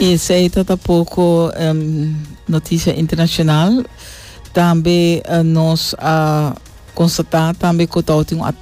Isso aí tá pouco notícia internacional. Também nós constatar também que tem um